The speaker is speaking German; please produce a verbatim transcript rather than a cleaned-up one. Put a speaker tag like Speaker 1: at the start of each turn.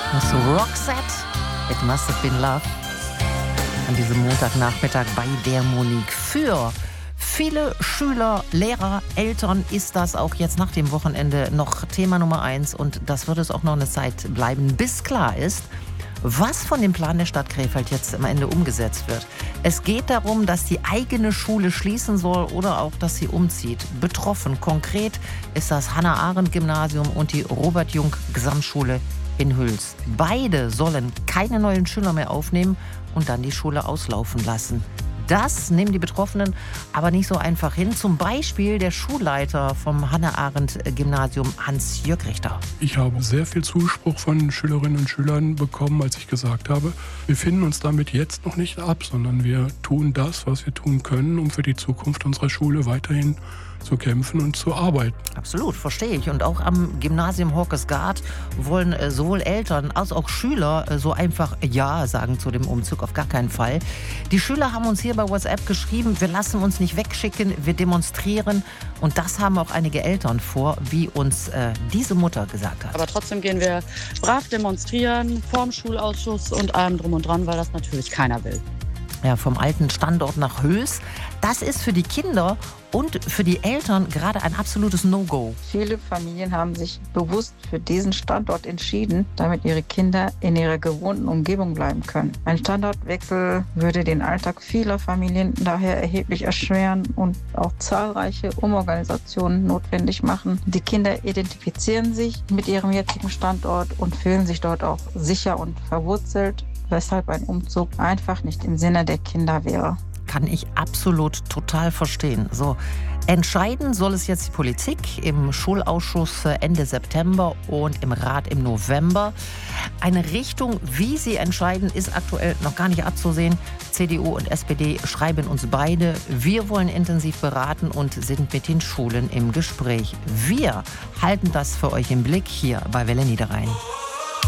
Speaker 1: Das ist Roxette, It Must Have Been Love. An diesem Montagnachmittag bei der Monique. Für viele Schüler, Lehrer, Eltern ist das auch jetzt nach dem Wochenende noch Thema Nummer eins. Und das wird es auch noch eine Zeit bleiben, bis klar ist, was von dem Plan der Stadt Krefeld jetzt am Ende umgesetzt wird. Es geht darum, dass die eigene Schule schließen soll oder auch, dass sie umzieht. Betroffen konkret ist das Hannah-Arendt-Gymnasium und die Robert-Jung-Gesamtschule in Hüls. Beide sollen keine neuen Schüler mehr aufnehmen und dann die Schule auslaufen lassen. Das nehmen die Betroffenen aber nicht so einfach hin. Zum Beispiel der Schulleiter vom Hannah-Arendt-Gymnasium, Hans-Jörg Richter.
Speaker 2: Ich habe sehr viel Zuspruch von Schülerinnen und Schülern bekommen, als ich gesagt habe, wir finden uns damit jetzt noch nicht ab, sondern wir tun das, was wir tun können, um für die Zukunft unserer Schule weiterhin zu kämpfen und zu arbeiten.
Speaker 1: Absolut, verstehe ich. Und auch am Gymnasium Horkesgaard wollen äh, sowohl Eltern als auch Schüler äh, so einfach Ja sagen zu dem Umzug, auf gar keinen Fall. Die Schüler haben uns hier bei WhatsApp geschrieben, wir lassen uns nicht wegschicken, wir demonstrieren. Und das haben auch einige Eltern vor, wie uns äh, diese Mutter gesagt hat.
Speaker 3: Aber trotzdem gehen wir brav demonstrieren, vorm Schulausschuss und allem drum und dran, weil das natürlich keiner will.
Speaker 1: Ja, vom alten Standort nach Hüls. Das ist für die Kinder und für die Eltern gerade ein absolutes No-Go.
Speaker 4: Viele Familien haben sich bewusst für diesen Standort entschieden, damit ihre Kinder in ihrer gewohnten Umgebung bleiben können. Ein Standortwechsel würde den Alltag vieler Familien daher erheblich erschweren und auch zahlreiche Umorganisationen notwendig machen. Die Kinder identifizieren sich mit ihrem jetzigen Standort und fühlen sich dort auch sicher und verwurzelt, weshalb ein Umzug einfach nicht im Sinne der Kinder wäre.
Speaker 1: Kann ich absolut total verstehen. So, entscheiden soll es jetzt die Politik im Schulausschuss Ende September und im Rat im November. Eine Richtung, wie sie entscheiden, ist aktuell noch gar nicht abzusehen. C D U und S P D schreiben uns beide. Wir wollen intensiv beraten und sind mit den Schulen im Gespräch. Wir halten das für euch im Blick hier bei Welle Niederrhein.